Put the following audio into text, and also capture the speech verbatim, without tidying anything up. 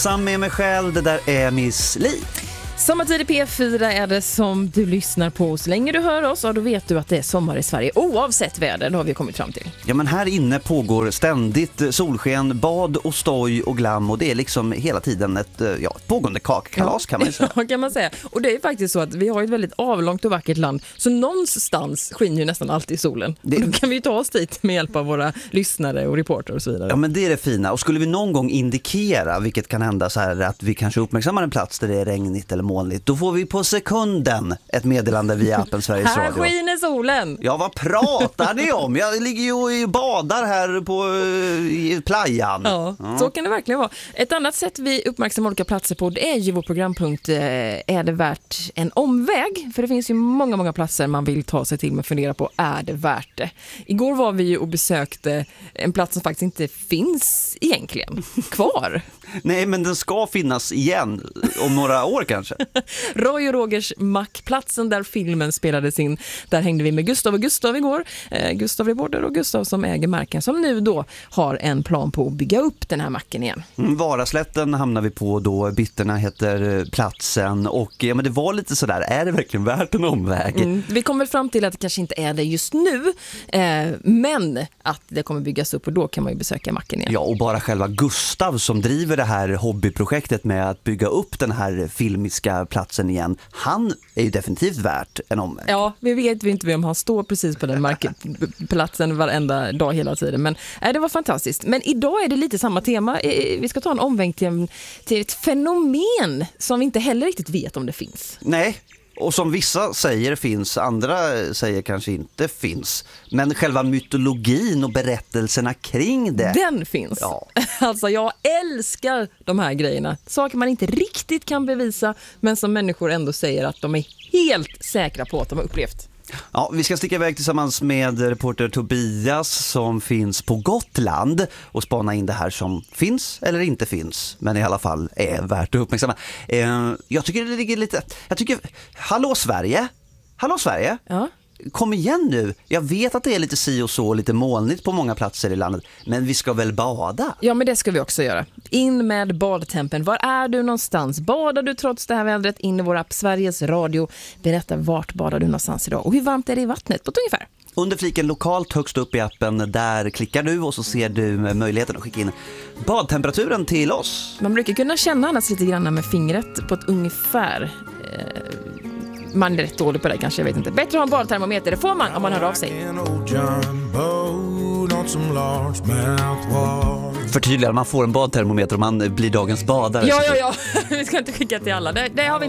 Sam med mig själv, det där är Miss Li. Sommartid i P fyra är det som du lyssnar på. Så länge du hör oss, och då vet du att det är sommar i Sverige. Oavsett väder, det har vi kommit fram till. Ja, men här inne pågår ständigt solsken, bad och stoj och glam. Och det är liksom hela tiden ett ja, pågående kakkalas, kan man ju säga. Ja, kan man säga. Och det är faktiskt så att vi har ett väldigt avlångt och vackert land. Så någonstans skiner ju nästan alltid solen. Det... Och då kan vi ju ta oss dit med hjälp av våra lyssnare och reporter och så vidare. Ja, men det är det fina. Och skulle vi någon gång indikera, vilket kan hända så här, att vi kanske uppmärksammar en plats där det är regnigt eller molnigt, då får vi på sekunden ett meddelande via appen Sveriges här Radio. Här skiner solen! Ja, vad pratar ni om? Jag ligger ju och badar här på i playan. Ja, ja, så kan det verkligen vara. Ett annat sätt vi uppmärksammar olika platser på, det är ju vår programpunkt Är det värt en omväg? För det finns ju många, många platser man vill ta sig till, men fundera på, är det värt det? Igår var vi ju och besökte en plats som faktiskt inte finns egentligen kvar. Nej, men den ska finnas igen om några år kanske. Roy och Rogers mackplatsen där filmen spelades in. Där hängde vi med Gustav och Gustav igår. Eh, Gustav reporter och Gustav som äger marken, som nu då har en plan på att bygga upp den här macken igen. Mm, Varaslätten hamnar vi på då. Bitterna heter platsen. Och ja, men det var lite sådär, är det verkligen värt en omväg? Mm, vi kommer fram till att det kanske inte är det just nu. Eh, men att det kommer byggas upp, och då kan man ju besöka macken igen. Ja, och bara själva Gustav som driver det här hobbyprojektet med att bygga upp den här filmiska platsen igen, han är ju definitivt värt en omväg. Ja, vi vet inte om han står precis på den markplatsen varenda dag hela tiden, men äh, det var fantastiskt. Men idag är det lite samma tema. Vi ska ta en omväg till, till ett fenomen som vi inte heller riktigt vet om det finns. Nej, och som vissa säger finns, andra säger kanske inte finns. Men själva mytologin och berättelserna kring det, den finns. Ja. Alltså jag älskar de här grejerna. Saker man inte riktigt kan bevisa, men som människor ändå säger att de är helt säkra på att de har upplevt. Ja, vi ska sticka iväg tillsammans med reporter Tobias som finns på Gotland och spana in det här som finns eller inte finns, men i alla fall är värt att uppmärksamma. Eh, jag tycker det ligger lite... Jag tycker... Hallå Sverige! Hallå Sverige! Ja. Kom igen nu. Jag vet att det är lite si och så, lite molnigt på många platser i landet, men vi ska väl bada? Ja, men det ska vi också göra. In med badtempen. Var är du någonstans? Badar du trots det här vädret? In i vår app Sveriges Radio. Berätta, vart badar du någonstans idag? Och hur varmt är det i vattnet på ett ungefär? Under fliken lokalt högst upp i appen, där klickar du och så ser du möjligheten att skicka in badtemperaturen till oss. Man brukar kunna känna annars lite grann med fingret på ett ungefär. Eh, man är rätt dålig på det kanske, jag vet inte. Bättre att ha en badtermometer, det får man om man hör av sig. Förtydligar, man får en badtermometer om man blir dagens badare. Ja, ja, ja. Vi ska inte skicka till alla. Det, det har vi inte.